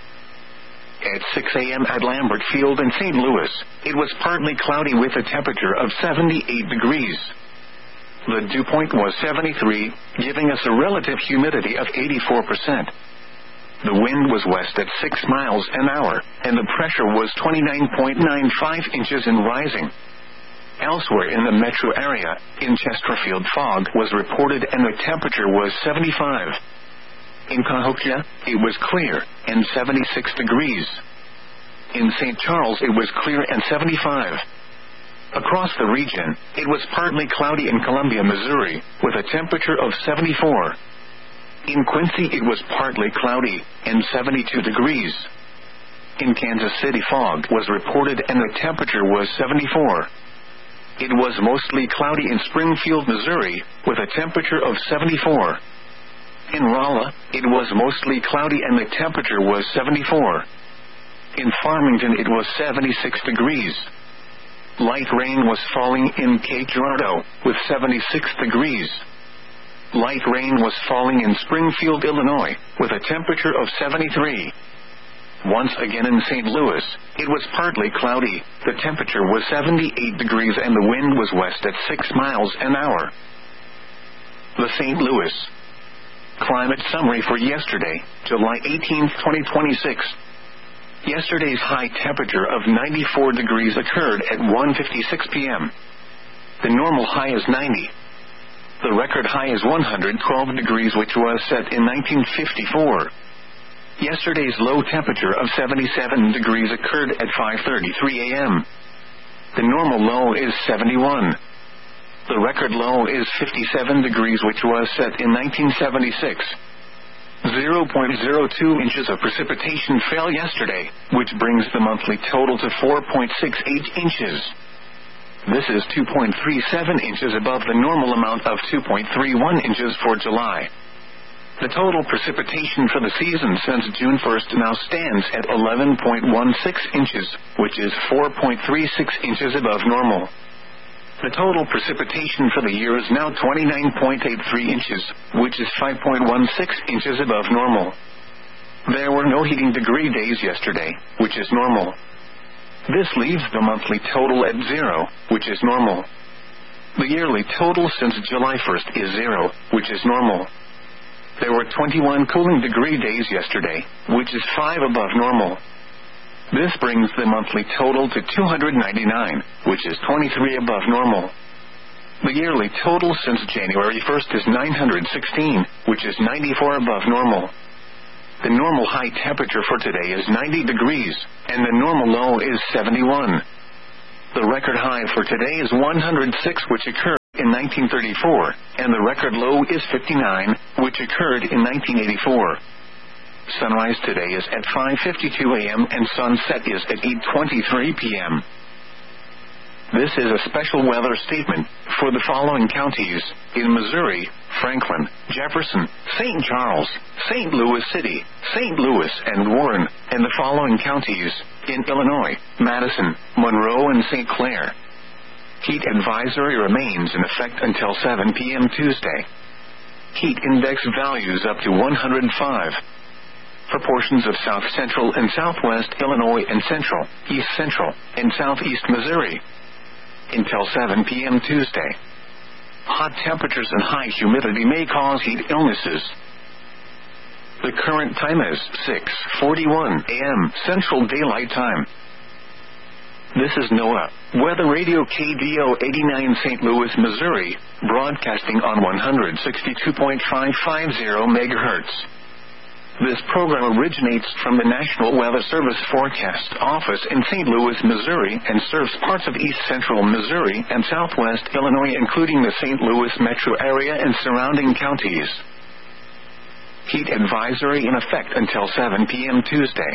[SPEAKER 1] At six a.m. at Lambert Field in Saint Louis, it was partly cloudy with a temperature of seventy-eight degrees. The dew point was seventy-three, giving us a relative humidity of eighty-four percent. The wind was west at six miles an hour, and the pressure was twenty-nine point nine five inches and rising. Elsewhere in the metro area, in Chesterfield, fog was reported and the temperature was seventy-five. In Cahokia, it was clear, and seventy-six degrees. In Saint Charles, it was clear and seventy-five. Across the region, it was partly cloudy in Columbia, Missouri, with a temperature of seventy-four. In Quincy, it was partly cloudy, and seventy-two degrees. In Kansas City, fog was reported and the temperature was seventy-four. It was mostly cloudy in Springfield, Missouri, with a temperature of seventy-four. In Rolla, it was mostly cloudy and the temperature was seventy-four. In Farmington, it was seventy-six degrees. Light rain was falling in Cape Girardeau, with seventy-six degrees. Light rain was falling in Springfield, Illinois, with a temperature of seventy-three. Once again in Saint Louis, it was partly cloudy, the temperature was seventy-eight degrees and the wind was west at six miles an hour. The Saint Louis Climate Summary for yesterday, July eighteenth, twenty twenty-six. Yesterday's high temperature of ninety-four degrees occurred at one fifty-six p.m. The normal high is ninety. The record high is one hundred twelve degrees, which was set in nineteen fifty-four. Yesterday's low temperature of seventy-seven degrees occurred at five thirty-three a.m. The normal low is seventy-one. The record low is fifty-seven degrees, which was set in nineteen seventy-six. zero point zero two inches of precipitation fell yesterday, which brings the monthly total to four point six eight inches. This is two point three seven inches above the normal amount of two point three one inches for July. The total precipitation for the season since June first now stands at eleven point one six inches, which is four point three six inches above normal. The total precipitation for the year is now twenty-nine point eight three inches, which is five point one six inches above normal. There were no heating degree days yesterday, which is normal. This leaves the monthly total at zero, which is normal. The yearly total since July first is zero, which is normal. There were twenty-one cooling degree days yesterday, which is five above normal. This brings the monthly total to two hundred ninety-nine, which is twenty-three above normal. The yearly total since January first is nine hundred sixteen, which is ninety-four above normal. The normal high temperature for today is ninety degrees, and the normal low is seventy-one. The record high for today is one hundred six, which occurred in nineteen thirty-four, and the record low is fifty-nine, which occurred in nineteen eighty-four. Sunrise today is at five fifty-two a.m. and sunset is at eight twenty-three p.m. This is a special weather statement for the following counties in Missouri: Franklin, Jefferson, Saint Charles, Saint Louis City, Saint Louis and Warren, and the following counties in Illinois: Madison, Monroe and Saint Clair. Heat advisory remains in effect until seven p.m. Tuesday. Heat index values up to one hundred five. For portions of south central and southwest Illinois and central, east central, and southeast Missouri. Until seven p.m. Tuesday. Hot temperatures and high humidity may cause heat illnesses. The current time is six forty-one a.m. Central Daylight Time. This is NOAA Weather Radio K D O eighty-nine Saint Louis, Missouri, broadcasting on one sixty-two point five five zero megahertz. This program originates from the National Weather Service Forecast Office in Saint Louis, Missouri, and serves parts of east central Missouri and southwest Illinois, including the Saint Louis metro area and surrounding counties. Heat advisory in effect until seven p.m. Tuesday.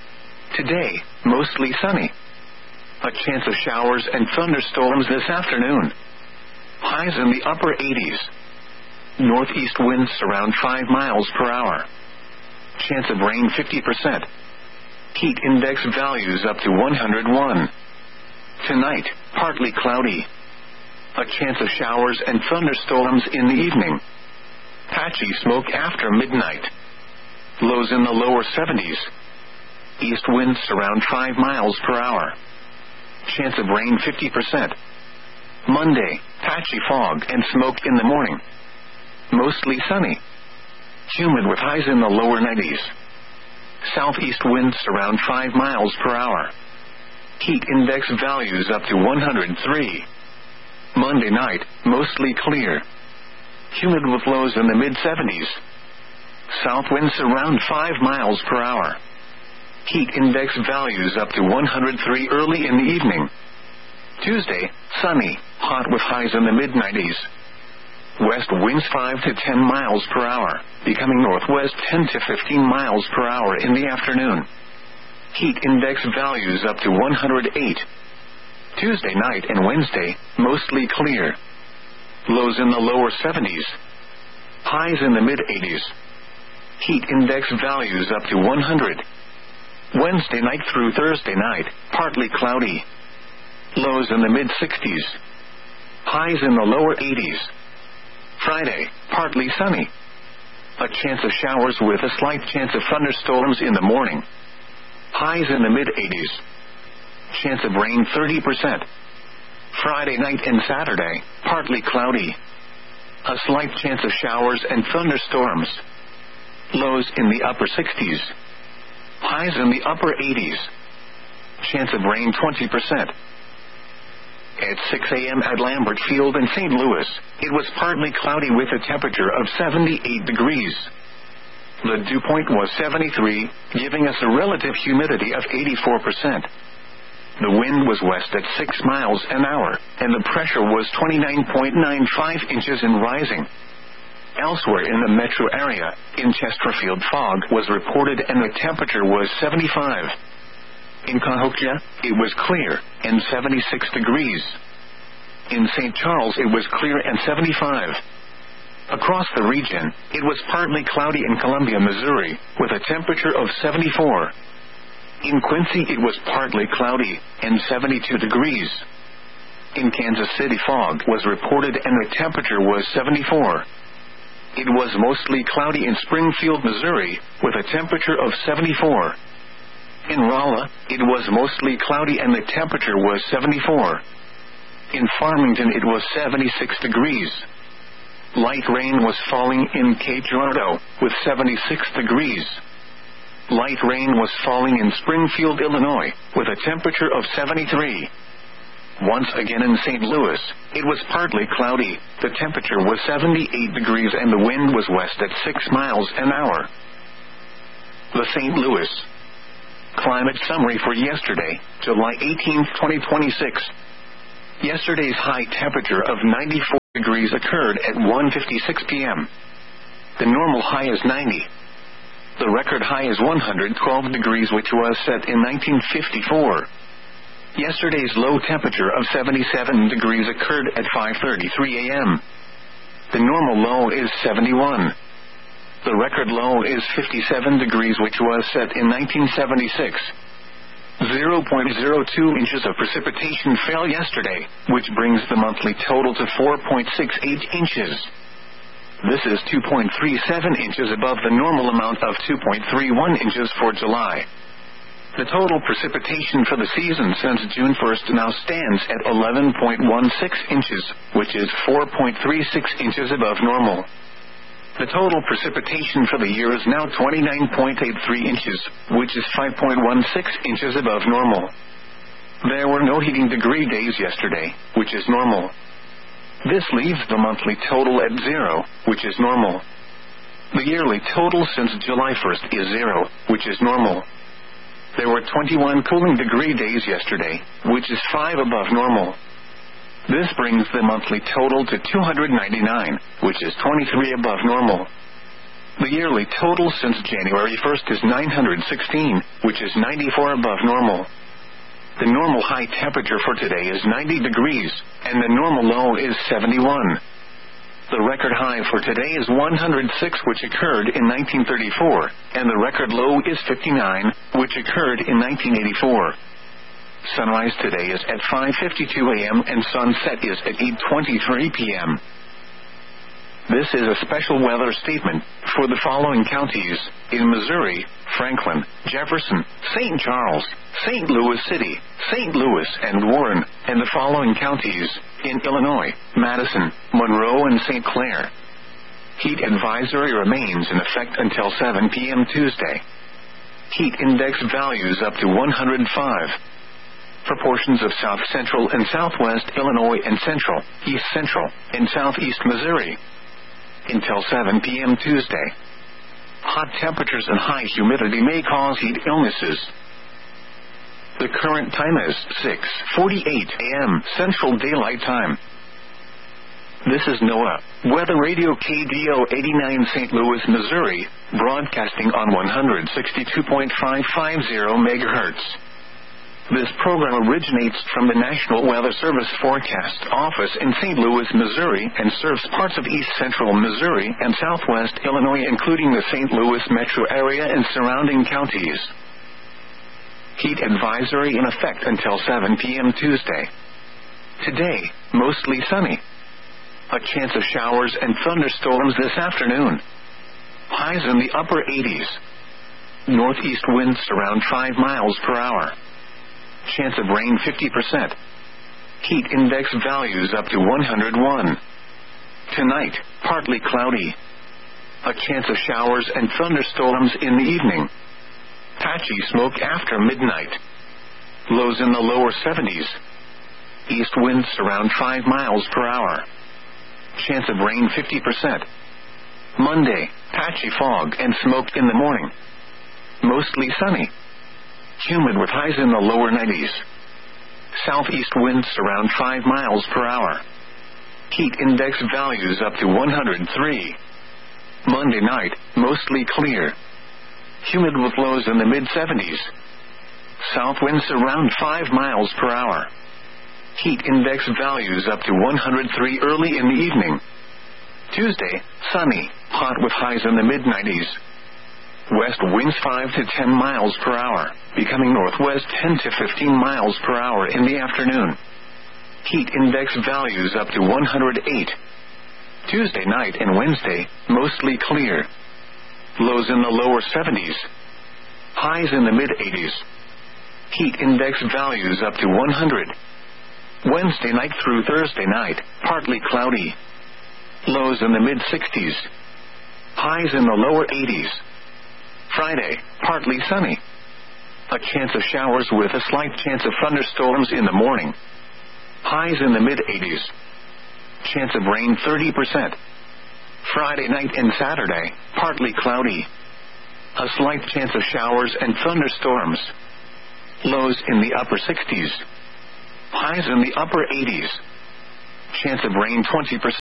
[SPEAKER 1] Today, mostly sunny. A chance of showers and thunderstorms this afternoon. Highs in the upper eighties. Northeast winds around five miles per hour. Chance of rain fifty percent. Heat index values up to one hundred one. Tonight, partly cloudy. A chance of showers and thunderstorms in the evening. Patchy smoke after midnight. Lows in the lower seventies. East winds around five miles per hour. Chance of rain fifty percent. Monday, patchy fog and smoke in the morning. Mostly sunny. Humid with highs in the lower nineties. Southeast winds around five miles per hour. Heat index values up to one hundred three. Monday night, mostly clear. Humid with lows in the mid-seventies. South winds around five miles per hour. Heat index values up to one hundred three early in the evening. Tuesday, sunny, hot with highs in the mid-nineties. West winds five to ten miles per hour, becoming northwest ten to fifteen miles per hour in the afternoon. Heat index values up to one hundred eight. Tuesday night and Wednesday, mostly clear. Lows in the lower seventies. Highs in the mid-eighties. Heat index values up to one hundred. Wednesday night through Thursday night, partly cloudy. Lows in the mid-sixties. Highs in the lower eighties. Friday, partly sunny. A chance of showers with a slight chance of thunderstorms in the morning. Highs in the mid-eighties. Chance of rain thirty percent. Friday night and Saturday, partly cloudy. A slight chance of showers and thunderstorms. Lows in the upper sixties. Highs in the upper eighties. Chance of rain twenty percent. At six a.m. at Lambert Field in Saint Louis, it was partly cloudy with a temperature of seventy-eight degrees. The dew point was seventy-three, giving us a relative humidity of eighty-four percent. The wind was west at six miles an hour, and the pressure was twenty-nine point nine five inches and rising. Elsewhere in the metro area, in Chesterfield, fog was reported and the temperature was seventy-five. In Cahokia, it was clear, and seventy-six degrees. In Saint Charles, it was clear and seventy-five. Across the region, it was partly cloudy in Columbia, Missouri, with a temperature of seventy-four. In Quincy, it was partly cloudy, and seventy-two degrees. In Kansas City, fog was reported and the temperature was seventy-four. It was mostly cloudy in Springfield, Missouri, with a temperature of seventy-four. In Rolla, it was mostly cloudy and the temperature was seventy-four. In Farmington, it was seventy-six degrees. Light rain was falling in Cape Girardeau, with seventy-six degrees. Light rain was falling in Springfield, Illinois, with a temperature of seventy-three. Once again in Saint Louis, it was partly cloudy, the temperature was seventy-eight degrees and the wind was west at six miles an hour. The Saint Louis Climate Summary for yesterday, July eighteenth, twenty twenty-six. Yesterday's high temperature of ninety-four degrees occurred at one fifty-six p.m. The normal high is ninety. The record high is one hundred twelve degrees, which was set in nineteen fifty-four. Yesterday's low temperature of seventy-seven degrees occurred at five thirty-three a.m. The normal low is seventy-one. The record low is fifty-seven degrees, which was set in nineteen seventy-six. zero point zero two inches of precipitation fell yesterday, which brings the monthly total to four point six eight inches. This is two point three seven inches above the normal amount of two point three one inches for July. The total precipitation for the season since June first now stands at eleven point one six inches, which is four point three six inches above normal. The total precipitation for the year is now twenty-nine point eight three inches, which is five point one six inches above normal. There were no heating degree days yesterday, which is normal. This leaves the monthly total at zero, which is normal. The yearly total since July first is zero, which is normal. There were twenty-one cooling degree days yesterday, which is five above normal. This brings the monthly total to two hundred ninety-nine, which is twenty-three above normal. The yearly total since January first is nine hundred sixteen, which is ninety-four above normal. The normal high temperature for today is ninety degrees, and the normal low is seventy-one. The record high for today is one hundred six, which occurred in nineteen thirty-four, and the record low is fifty-nine, which occurred in nineteen eighty-four. Sunrise today is at five fifty-two a.m. and sunset is at eight twenty-three p.m. This is a special weather statement for the following counties: in Missouri, Franklin, Jefferson, Saint Charles, Saint Louis City, Saint Louis, and Warren, and the following counties: in Illinois, Madison, Monroe, and Saint Clair. Heat advisory remains in effect until seven p.m. Tuesday. Heat index values up to one hundred five. For portions of south central and southwest Illinois and central, east central, and southeast Missouri. Until seven p.m. Tuesday. Hot temperatures and high humidity may cause heat illnesses. The current time is six forty-eight a.m. Central Daylight Time. This is NOAA Weather Radio K D O eighty-nine Saint Louis, Missouri, broadcasting on one sixty-two point five five zero megahertz. This program originates from the National Weather Service Forecast Office in Saint Louis, Missouri, and serves parts of east central Missouri and southwest Illinois, including the Saint Louis metro area and surrounding counties. Heat advisory in effect until seven p.m. Tuesday. Today, mostly sunny. A chance of showers and thunderstorms this afternoon. Highs in the upper eighties. Northeast winds around five miles per hour. Chance of rain fifty percent. Heat index values up to one hundred one. Tonight, partly cloudy. A chance of showers and thunderstorms in the evening. Patchy smoke after midnight. Lows in the lower seventies. East winds around five miles per hour. Chance of rain fifty percent. Monday, patchy fog and smoke in the morning. Mostly sunny. Humid with highs in the lower nineties. Southeast winds around five miles per hour. Heat index values up to one hundred three. Monday night, mostly clear. Humid with lows in the mid-seventies. South winds around five miles per hour. Heat index values up to one hundred three early in the evening. Tuesday, sunny, hot with highs in the mid-nineties. West winds five to ten miles per hour, becoming northwest ten to fifteen miles per hour in the afternoon. Heat index values up to one hundred eight. Tuesday night and Wednesday, mostly clear. Lows in the lower seventies. Highs in the mid-eighties. Heat index values up to one hundred. Wednesday night through Thursday night, partly cloudy. Lows in the mid-sixties. Highs in the lower eighties. Friday, partly sunny. A chance of showers with a slight chance of thunderstorms in the morning. Highs in the mid-eighties. Chance of rain thirty percent. Friday night and Saturday, partly cloudy. A slight chance of showers and thunderstorms. Lows in the upper sixties. Highs in the upper eighties. Chance of rain twenty percent.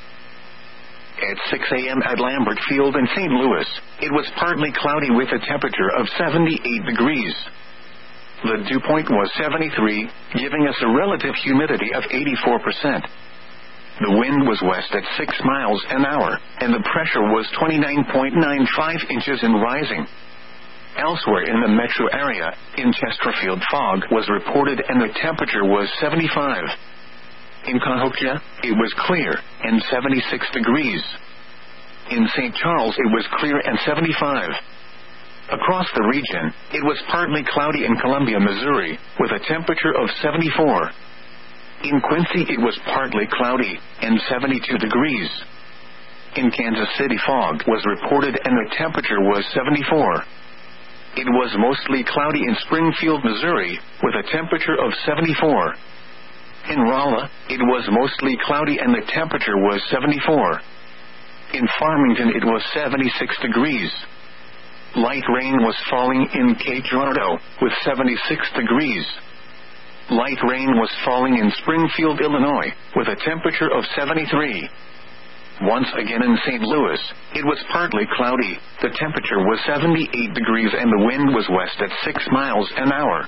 [SPEAKER 1] At six a.m. at Lambert Field in Saint Louis, it was partly cloudy with a temperature of seventy-eight degrees. The dew point was seventy-three, giving us a relative humidity of eighty-four percent. The wind was west at six miles an hour, and the pressure was twenty-nine point nine five inches and rising. Elsewhere in the metro area, in Chesterfield, fog was reported and the temperature was seventy-five. In Cahokia, it was clear, and seventy-six degrees. In Saint Charles, it was clear and seventy-five. Across the region, it was partly cloudy in Columbia, Missouri, with a temperature of seventy-four. In Quincy, it was partly cloudy, and seventy-two degrees. In Kansas City, fog was reported and the temperature was seventy-four. It was mostly cloudy in Springfield, Missouri, with a temperature of seventy-four. In Rolla, it was mostly cloudy and the temperature was seventy-four. In Farmington, it was seventy-six degrees. Light rain was falling in Cape Girardeau, with seventy-six degrees. Light rain was falling in Springfield, Illinois, with a temperature of seventy-three. Once again in Saint Louis, it was partly cloudy, the temperature was seventy-eight degrees and the wind was west at six miles an hour.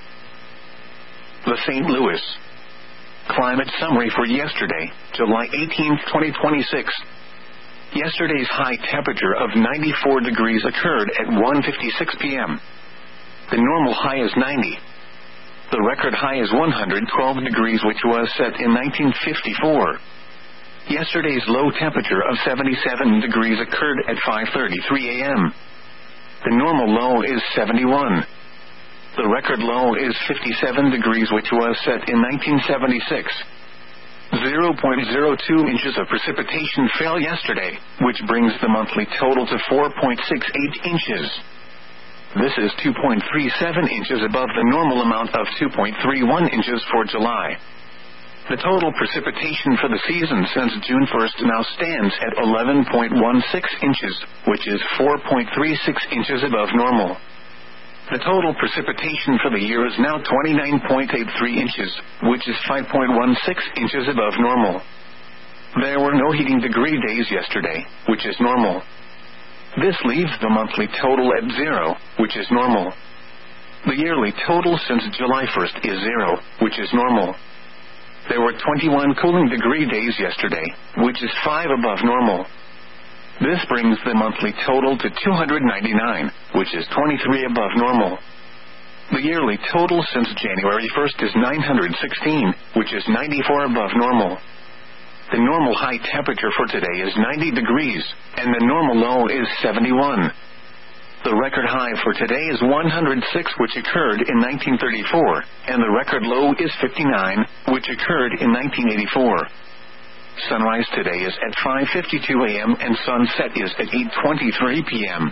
[SPEAKER 1] The Saint Louis Climate Summary for yesterday, July eighteenth, twenty twenty-six. Yesterday's high temperature of ninety-four degrees occurred at one fifty-six p.m. The normal high is ninety. The record high is one hundred twelve degrees, which was set in nineteen fifty-four. Yesterday's low temperature of seventy-seven degrees occurred at five thirty-three a.m. The normal low is seventy-one. The record low is fifty-seven degrees, which was set in nineteen seventy-six. zero point zero two inches of precipitation fell yesterday, which brings the monthly total to four point six eight inches. This is two point three seven inches above the normal amount of two point three one inches for July. The total precipitation for the season since June first now stands at eleven point one six inches, which is four point three six inches above normal. The total precipitation for the year is now twenty-nine point eight three inches, which is five point one six inches above normal. There were no heating degree days yesterday, which is normal. This leaves the monthly total at zero, which is normal. The yearly total since July first is zero, which is normal. There were twenty-one cooling degree days yesterday, which is five above normal. This brings the monthly total to two hundred ninety-nine, which is twenty-three above normal. The yearly total since January first is nine hundred sixteen, which is ninety-four above normal. The normal high temperature for today is ninety degrees, and the normal low is seventy-one. The record high for today is one hundred six, which occurred in nineteen thirty-four, and the record low is fifty-nine, which occurred in nineteen eighty-four. Sunrise today is at five fifty-two a.m. and sunset is at eight twenty-three p.m.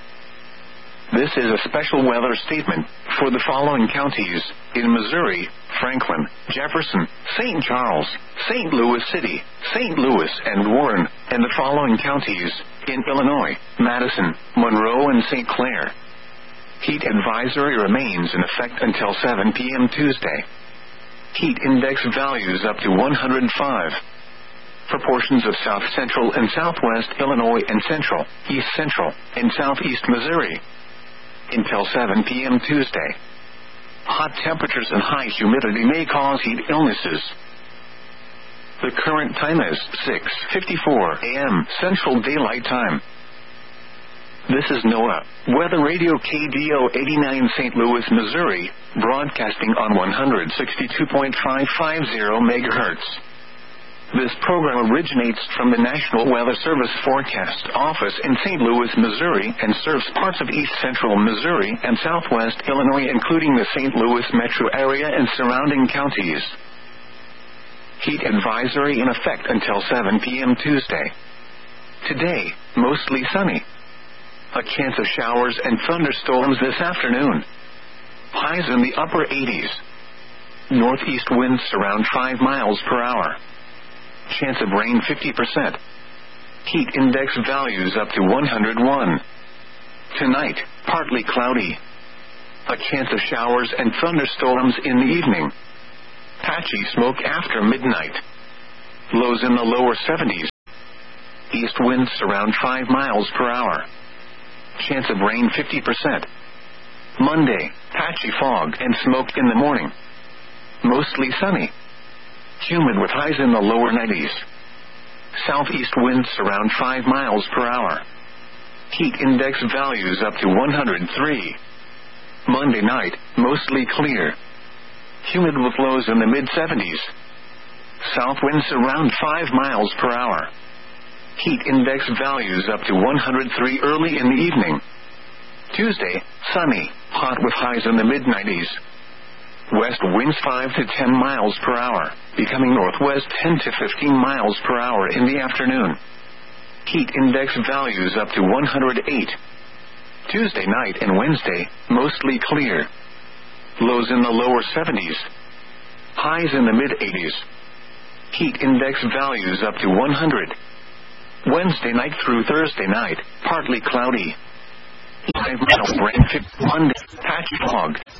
[SPEAKER 1] This is a special weather statement for the following counties: in Missouri, Franklin, Jefferson, Saint Charles, Saint Louis City, Saint Louis, and Warren, and the following counties: in Illinois, Madison, Monroe, and Saint Clair. Heat advisory remains in effect until seven p.m. Tuesday. Heat index values up to one hundred five. For portions of south central and southwest Illinois and central, east central, and southeast Missouri. Until seven p.m. Tuesday. Hot temperatures and high humidity may cause heat illnesses. The current time is six fifty-four a.m. Central Daylight Time. This is NOAA Weather Radio K D O eighty-nine Saint Louis, Missouri, broadcasting on one sixty-two point five five zero megahertz. This program originates from the National Weather Service Forecast Office in Saint Louis, Missouri, and serves parts of east central Missouri and southwest Illinois, including the Saint Louis metro area and surrounding counties. Heat advisory in effect until seven p.m. Tuesday. Today, mostly sunny. A chance of showers and thunderstorms this afternoon. Highs in the upper eighties. Northeast winds around five miles per hour. Chance of rain fifty percent. Heat index values up to one hundred one. Tonight, partly cloudy. A chance of showers and thunderstorms in the evening. Patchy smoke after midnight. Lows in the lower seventies. East winds around five miles per hour. Chance of rain fifty percent. Monday, patchy fog and smoke in the morning. Mostly sunny. Humid with highs in the lower nineties. Southeast winds around five miles per hour. Heat index values up to one hundred three. Monday night, mostly clear. Humid with lows in the mid seventies. South winds around five miles per hour. Heat index values up to one hundred three early in the evening. Tuesday, sunny, hot with highs in the mid nineties. West winds five to ten miles per hour, becoming northwest ten to fifteen miles per hour in the afternoon. Heat index values up to one hundred eight. Tuesday night and Wednesday, mostly clear. Lows in the lower seventies. Highs in the mid eighties. Heat index values up to one hundred. Wednesday night through Thursday night, partly cloudy. five miles rain. Monday, patchy fog.